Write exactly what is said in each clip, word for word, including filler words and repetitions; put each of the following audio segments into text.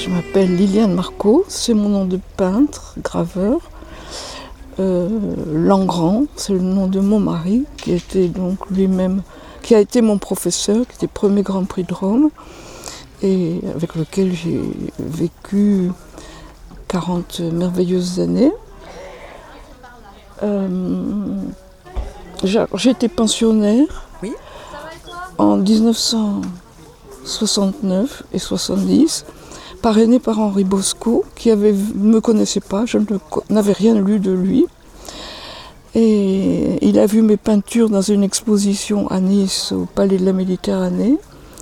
Je m'appelle Liliane Marco, c'est mon nom de peintre, graveur. Euh, Langrand, c'est le nom de mon mari, qui était donc lui-même, qui a été mon professeur, qui était premier Grand Prix de Rome, et avec lequel j'ai vécu quarante merveilleuses années. Euh, J'étais pensionnaire oui. en dix-neuf cent soixante-neuf et soixante-dix, parrainée par Henri Bosco, qui ne me connaissait pas, je n'avais rien lu de lui. Et il a vu mes peintures dans une exposition à Nice, au Palais de la Méditerranée.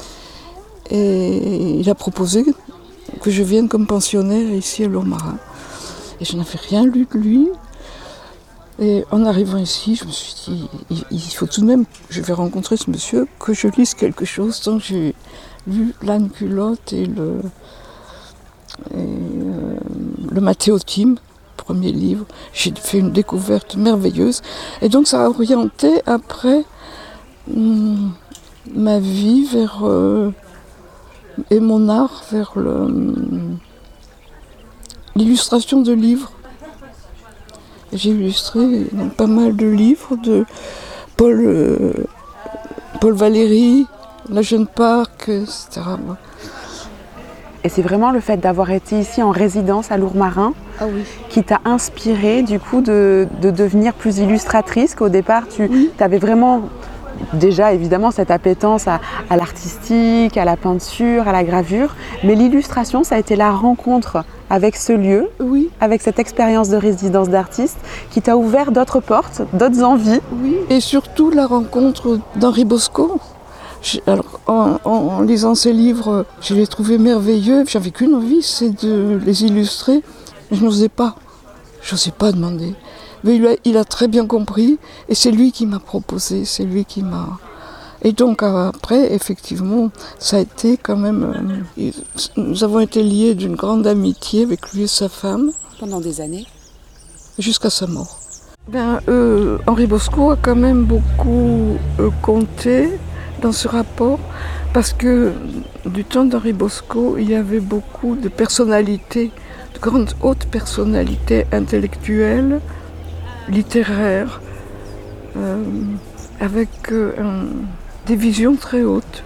Et il a proposé que je vienne comme pensionnaire ici à Lourmarin. Et je n'avais rien lu de lui. Et en arrivant ici, je me suis dit, il, il faut tout de même, je vais rencontrer ce monsieur, que je lise quelque chose. Donc j'ai lu L'âne culotte et le, et, euh, le Mathéotime, premier livre. J'ai fait une découverte merveilleuse. Et donc ça a orienté après hum, ma vie vers, euh, et mon art vers le, hum, l'illustration de livres. J'ai illustré donc, pas mal de livres de Paul, euh, Paul Valéry, La Jeune Parc, et cetera. Et c'est vraiment le fait d'avoir été ici en résidence à Lourmarin ah oui. qui t'a inspiré du coup de, de devenir plus illustratrice, qu'au départ tu oui. avais vraiment déjà évidemment cette appétence à, à l'artistique, à la peinture, à la gravure, mais l'illustration ça a été la rencontre avec ce lieu, oui. avec cette expérience de résidence d'artiste qui t'a ouvert d'autres portes, d'autres envies. Oui. Et surtout la rencontre d'Henri Bosco. Alors, en, en, en lisant ses livres, je les trouvais merveilleux. J'avais qu'une envie, c'est de les illustrer. Je n'osais pas. Je n'osais pas demander. Mais il a, il a très bien compris et c'est lui qui m'a proposé, c'est lui qui m'a... Et donc après, effectivement, ça a été quand même... Euh, nous avons été liés d'une grande amitié avec lui et sa femme. Pendant des années. Jusqu'à sa mort. Ben, euh, Henri Bosco a quand même beaucoup euh, compté dans ce rapport, parce que du temps d'Henri Bosco, il y avait beaucoup de personnalités, de grandes hautes personnalités intellectuelles, littéraires, euh, avec euh, un, des visions très hautes.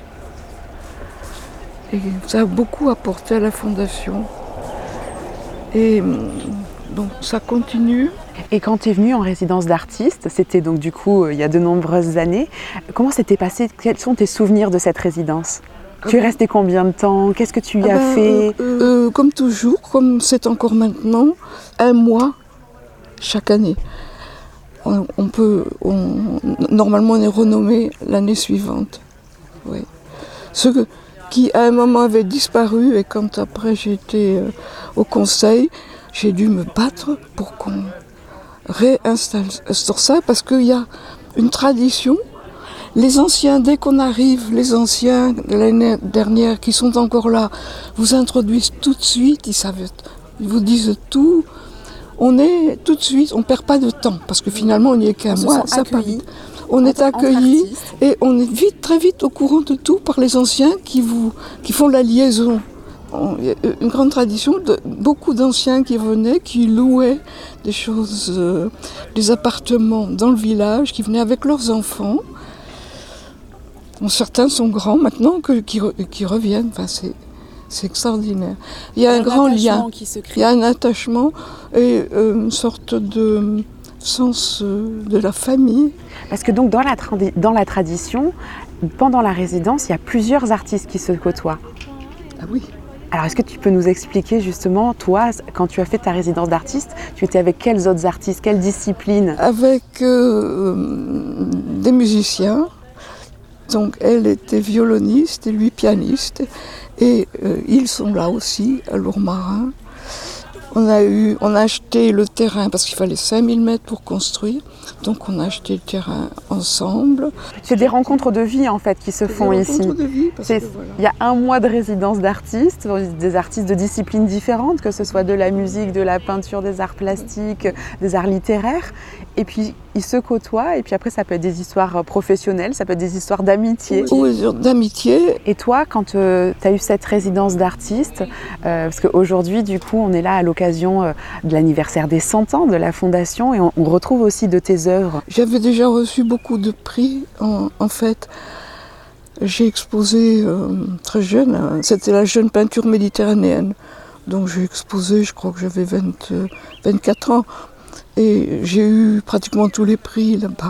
Et ça a beaucoup apporté à la Fondation. Et donc ça continue. Et quand tu es venue en résidence d'artiste, c'était donc du coup il y a de nombreuses années, comment s'était passé, quels sont tes souvenirs de cette résidence ? ah Tu es restée combien de temps ? Qu'est-ce que tu y ah as ben, fait euh, euh, Comme toujours, comme c'est encore maintenant, un mois chaque année. On, on peut, on, normalement on est renommé l'année suivante. Oui. Ceux qui à un moment avaient disparu et quand après j'étais euh, au conseil, j'ai dû me battre pour qu'on réinstalle sur ça parce qu'il y a une tradition. Les anciens, dès qu'on arrive, les anciens de l'année dernière qui sont encore là, vous introduisent tout de suite, ils savent, ils vous disent tout. On est tout de suite, on ne perd pas de temps parce que finalement on n'y est qu'un mois. Ça on est accueillis et on est vite, très vite au courant de tout par les anciens qui, vous, qui font la liaison. Il y a une grande tradition, de, beaucoup d'anciens qui venaient, qui louaient des choses, euh, des appartements dans le village, qui venaient avec leurs enfants. Bon, certains sont grands maintenant que, qui, qui reviennent, enfin, c'est, c'est extraordinaire. Il y a un, un grand lien, il y a un attachement et euh, une sorte de sens euh, de la famille. Parce que donc dans la, tra- dans la tradition, pendant la résidence, il y a plusieurs artistes qui se côtoient. Ah oui. Alors, est-ce que tu peux nous expliquer justement, toi, quand tu as fait ta résidence d'artiste, tu étais avec quels autres artistes, quelles disciplines ? Avec euh, des musiciens. Donc, elle était violoniste et lui pianiste. Et euh, ils sont là aussi, à Lourmarin. On a, eu, on a acheté le terrain parce qu'il fallait cinq mille mètres pour construire. Donc on a acheté le terrain ensemble. C'est des rencontres de vie en fait qui se font des ici. De vie parce que, voilà. Il y a un mois de résidence d'artistes, des artistes de disciplines différentes, que ce soit de la musique, de la peinture, des arts plastiques, des arts littéraires. Et puis ils se côtoient et puis après ça peut être des histoires professionnelles, ça peut être des histoires d'amitié. Oui, d'amitié. Et toi, quand euh, tu as eu cette résidence d'artiste, euh, parce qu'aujourd'hui du coup on est là à l'occasion euh, de l'anniversaire des cent ans de la Fondation et on, on retrouve aussi de tes œuvres. J'avais déjà reçu beaucoup de prix en, en fait. J'ai exposé euh, très jeune, hein. C'était la jeune peinture méditerranéenne. Donc j'ai exposé, je crois que j'avais vingt, vingt-quatre ans. Et j'ai eu pratiquement tous les prix là-bas.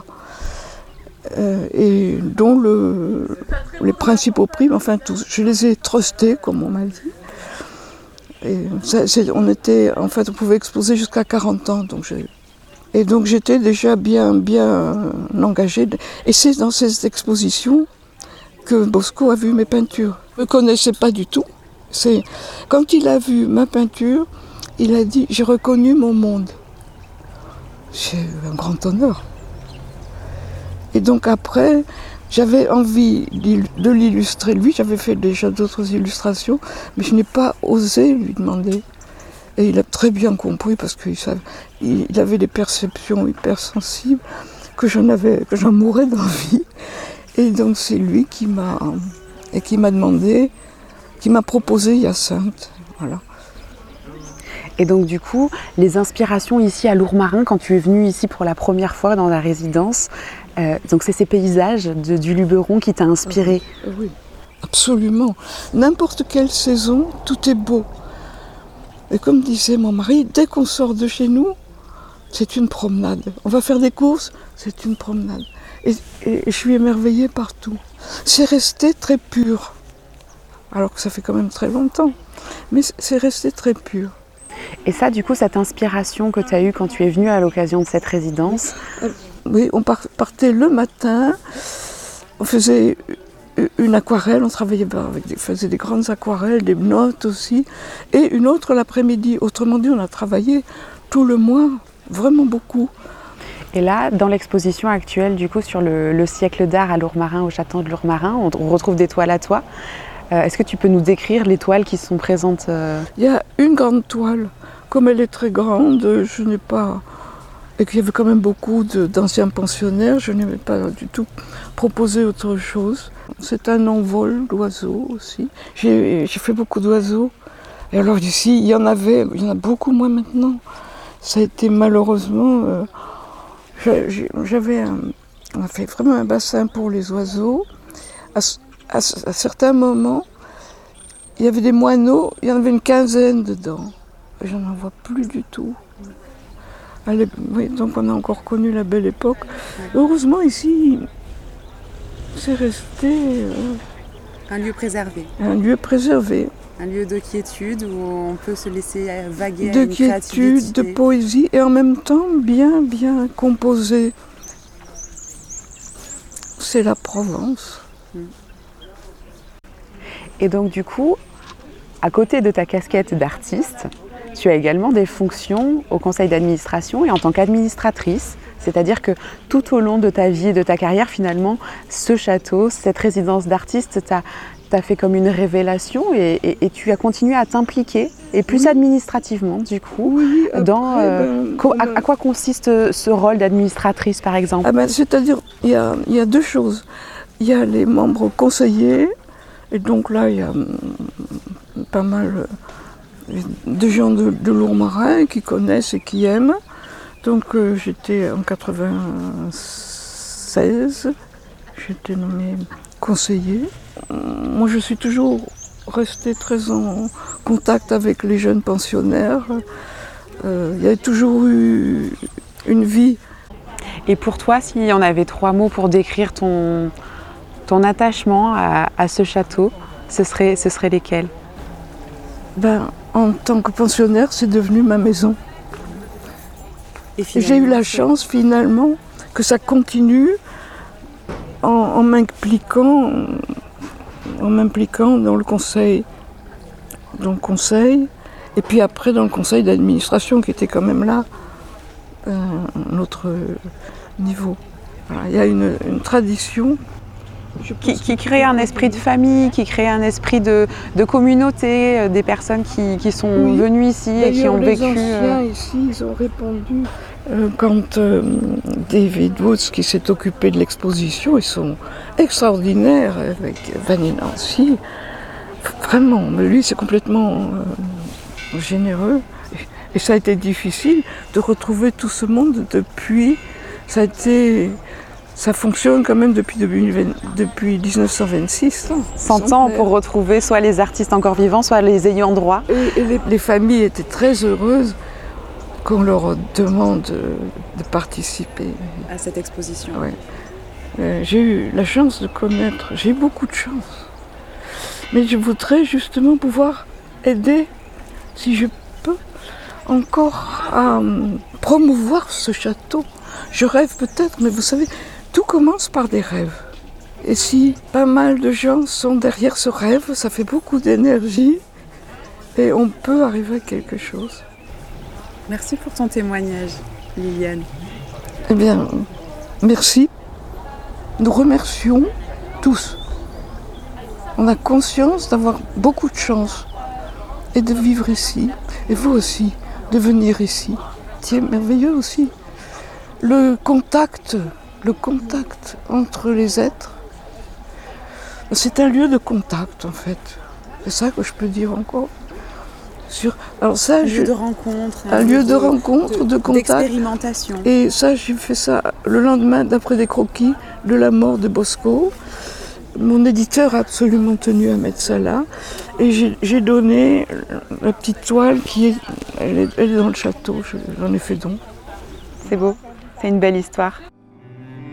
Euh, et dont le, les principaux prix, enfin tous, je les ai trustés, comme on m'a dit. Et ça, c'est, on était, en fait, on pouvait exposer jusqu'à quarante ans. Donc j'ai, et donc j'étais déjà bien, bien engagée. Et c'est dans ces expositions que Bosco a vu mes peintures. Je ne me connaissais pas du tout. C'est, quand il a vu ma peinture, il a dit « J'ai reconnu mon monde ». C'est un grand honneur. Et donc après, j'avais envie de l'illustrer lui. J'avais fait déjà d'autres illustrations, mais je n'ai pas osé lui demander. Et il a très bien compris parce qu'il savait, il avait des perceptions hyper sensibles que j'en avais, que j'en mourais d'envie. Et donc c'est lui qui m'a, et qui m'a demandé, qui m'a proposé Hyacinthe. Voilà. Et donc du coup, les inspirations ici à Lourmarin, quand tu es venu ici pour la première fois dans la résidence, euh, donc c'est ces paysages de, du Luberon qui t'a inspiré. Oui, oui, absolument. N'importe quelle saison, tout est beau. Et comme disait mon mari, dès qu'on sort de chez nous, c'est une promenade. On va faire des courses, c'est une promenade. Et, et je suis émerveillée partout. C'est resté très pur. Alors que ça fait quand même très longtemps. Mais c'est resté très pur. Et ça, du coup, cette inspiration que tu as eue quand tu es venue à l'occasion de cette résidence? Oui, on partait le matin, on faisait une aquarelle, on travaillait avec des, faisait des grandes aquarelles, des notes aussi, et une autre l'après-midi. Autrement dit, on a travaillé tout le mois, vraiment beaucoup. Et là, dans l'exposition actuelle, du coup, sur le, le siècle d'art à Lourmarin, au château de Lourmarin, on, on retrouve des toiles à toi. Euh, est-ce que tu peux nous décrire les toiles qui sont présentes euh... Il y a une grande toile. Comme elle est très grande, je n'ai pas... Et qu'il y avait quand même beaucoup de, d'anciens pensionnaires, je n'ai pas du tout proposé autre chose. C'est un envol d'oiseaux aussi. J'ai, j'ai fait beaucoup d'oiseaux. Et alors ici, il y en avait, il y en a beaucoup moins maintenant. Ça a été malheureusement... Euh, j'avais un, on a fait vraiment un bassin pour les oiseaux. À, à, à certains moments, il y avait des moineaux, il y en avait une quinzaine dedans. Je n'en vois plus du tout. Allez, oui, donc on a encore connu la belle époque. Heureusement ici, c'est resté... Euh, un lieu préservé. Un lieu préservé. Un lieu de quiétude où on peut se laisser vaguer de à une créativité. De quiétude, de poésie et en même temps bien, bien composé. C'est la Provence. Et donc du coup, à côté de ta casquette d'artiste, tu as également des fonctions au conseil d'administration et en tant qu'administratrice, c'est-à-dire que tout au long de ta vie et de ta carrière, finalement, ce château, cette résidence d'artiste t'a, t'a fait comme une révélation et, et, et tu as continué à t'impliquer, et plus oui. administrativement du coup, oui, après, dans, euh, ben, co- à, à quoi consiste ce rôle d'administratrice par exemple? Ah ben, c'est-à-dire, il y a, il y a deux choses. Il y a les membres conseillers, et donc là, il y a pas mal... de gens de, de Lourmarin qui connaissent et qui aiment. Donc euh, j'étais en quatre-vingt-seize, j'étais nommée conseiller. Moi je suis toujours restée très en contact avec les jeunes pensionnaires. Euh, il y a toujours eu une vie. Et pour toi, s'il y en avait trois mots pour décrire ton, ton attachement à, à ce château, ce serait, ce serait lesquels? Ben, en tant que pensionnaire, c'est devenu ma maison. Et j'ai eu la chance finalement que ça continue en, en m'impliquant, en m'impliquant dans le conseil, dans le conseil, et puis après dans le conseil d'administration qui était quand même là, euh, un autre niveau. Voilà, il y a une, une tradition. Qui, qui crée un esprit de famille, qui crée un esprit de, de communauté, euh, des personnes qui, qui sont oui. venues ici et qui ont les vécu. Les anciens euh... ici, ils ont répondu Euh, Quand euh, David Woods, qui s'est occupé de l'exposition, ils sont extraordinaires avec Vanina aussi. Vraiment, mais lui c'est complètement euh, généreux. Et ça a été difficile de retrouver tout ce monde depuis. Ça a été, ça fonctionne quand même depuis, depuis dix-neuf cent vingt-six. cent ans pour retrouver soit les artistes encore vivants, soit les ayants droit. Et, et les, les familles étaient très heureuses qu'on leur demande de participer. À cette exposition. Ouais. Euh, j'ai eu la chance de connaître, j'ai eu beaucoup de chance. Mais je voudrais justement pouvoir aider, si je peux, encore à um, promouvoir ce château. Je rêve peut-être, mais vous savez, tout commence par des rêves. Et si pas mal de gens sont derrière ce rêve, ça fait beaucoup d'énergie et on peut arriver à quelque chose. Merci pour ton témoignage, Liliane. Eh bien, merci. Nous remercions tous. On a conscience d'avoir beaucoup de chance et de vivre ici. Et vous aussi, de venir ici. C'est merveilleux aussi. Le contact, le contact entre les êtres, c'est un lieu de contact en fait. C'est ça que je peux dire encore. Sur, alors ça, un je, lieu de rencontre, un, un lieu de, de rencontre, de, de contact, d'expérimentation. Et ça, j'ai fait ça le lendemain d'après des croquis de la mort de Bosco. Mon éditeur a absolument tenu à mettre ça là, et j'ai, j'ai donné la petite toile qui est, elle est, elle est dans le château. J'en ai fait don. C'est beau, c'est une belle histoire.